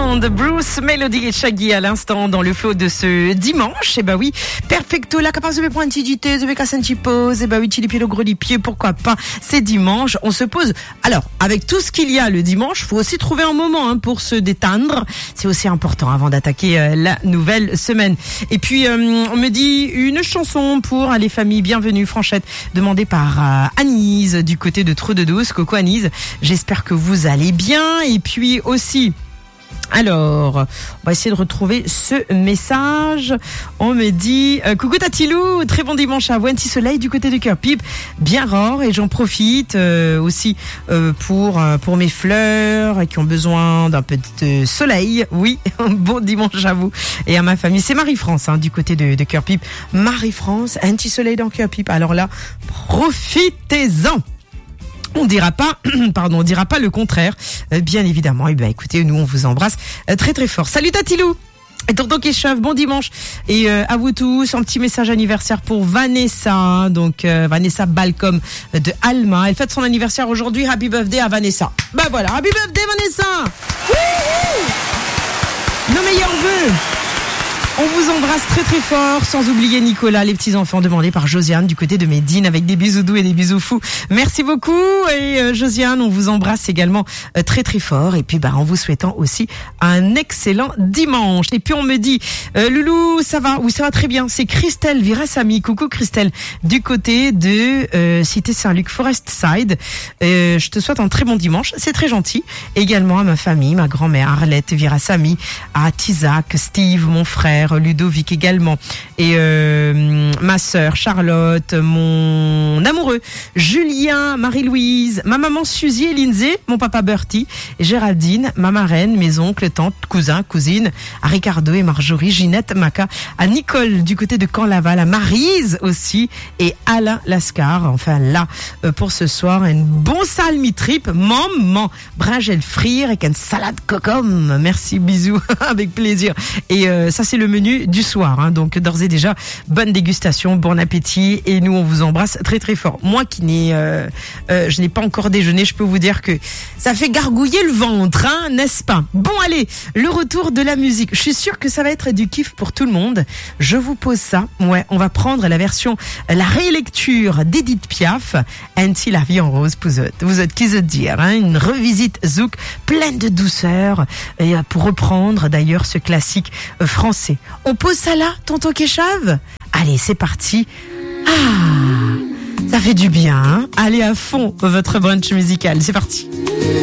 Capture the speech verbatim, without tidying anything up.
Sound, Bruce, Melody et Shaggy à l'instant dans le flow de ce dimanche. Et bah oui, perfecto, là, capable de me prendre une petite idée, de me casser une petite pause. Et bah oui, tu les pieds, le gros les pieds, pourquoi pas. C'est dimanche, on se pose. Alors, avec tout ce qu'il y a le dimanche, faut aussi trouver un moment hein, pour se détendre. C'est aussi important avant d'attaquer euh, la nouvelle semaine. Et puis, euh, on me dit une chanson pour les familles bienvenues, Franchette, demandée par euh, Anise du côté de Trou de Douce. Coucou Anise, j'espère que vous allez bien. Et puis aussi, alors, on va essayer de retrouver ce message. On me dit euh, coucou Tatilou, très bon dimanche à vous, un petit soleil du côté de Cœur-Pipe, bien rare, et j'en profite euh, aussi euh, pour euh, pour mes fleurs qui ont besoin d'un peu de soleil. Oui, bon dimanche à vous et à ma famille. C'est Marie-France hein, du côté de, de Cœur-Pipe. Marie-France, un petit soleil dans Cœur-Pipe. Alors là, profitez-en. On dira pas, pardon, on dira pas le contraire, euh, bien évidemment. Et ben, écoutez, nous on vous embrasse euh, très très fort. Salut Tatilou et tonton Kéchov, bon dimanche et euh, à vous tous. Un petit message anniversaire pour Vanessa, hein, donc euh, Vanessa Balcom de Alma. Elle fête son anniversaire aujourd'hui. Happy birthday à Vanessa. Bah voilà, happy birthday Vanessa. Wouhou. Nos meilleurs vœux. On vous embrasse très très fort, sans oublier Nicolas, les petits enfants demandés par Josiane du côté de Médine avec des bisous doux et des bisous fous. Merci beaucoup et euh, Josiane, on vous embrasse également euh, très très fort et puis bah en vous souhaitant aussi un excellent dimanche. Et puis on me dit euh, Loulou, ça va? Oui, ça va très bien. C'est Christelle Virassami. Coucou Christelle du côté de euh, Cité Saint-Luc Forest Side. Euh, je te souhaite un très bon dimanche. C'est très gentil. Également à ma famille, ma grand-mère Arlette Virassami, à Tisac, Steve, mon frère Ludovic également et euh, ma sœur Charlotte, mon amoureux Julien, Marie-Louise, ma maman Suzy et Lindsay, mon papa Bertie, et Géraldine, ma marraine, mes oncles, tantes, cousins, cousines, à Ricardo et Marjorie, Ginette, Maca, à Nicole du côté de Camp-Laval, à Maryse aussi et Alain Lascar. Enfin là euh, pour ce soir une bon salmi trip, maman, bringel frire avec une salade cocom. Merci, bisous, avec plaisir. Et euh, ça c'est le menu du soir, hein. Donc d'ores et déjà bonne dégustation, bon appétit et nous on vous embrasse très très fort. Moi qui n'ai euh, euh, je n'ai pas encore déjeuné, je peux vous dire que ça fait gargouiller le ventre, hein, n'est-ce pas? Bon allez, le retour de la musique. Je suis sûre que ça va être du kiff pour tout le monde. Je vous pose ça. Ouais, on va prendre la version, la rélecture d'Edith Piaf, Ainsi la vie en rose pour vous. Vous êtes qui se dire, hein, une revisite zouk pleine de douceur et pour reprendre d'ailleurs ce classique français. On pose ça là, tonton Kéchave? Allez, c'est parti. Ah, ça fait du bien, hein? Allez à fond votre brunch musical, c'est parti.